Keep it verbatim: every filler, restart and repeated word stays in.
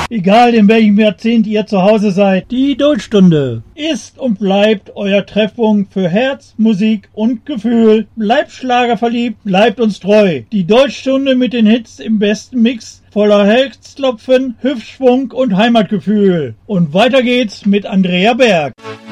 Egal in welchem Jahrzehnt ihr zu Hause seid, die Deutschstunde ist und bleibt euer Treffpunkt für Herz, Musik und Gefühl. Bleibt schlagerverliebt, bleibt uns treu. Die Deutschstunde mit den Hits im besten Mix, voller Herzklopfen, Hüftschwung und Heimatgefühl. Und weiter geht's mit Andrea Berg.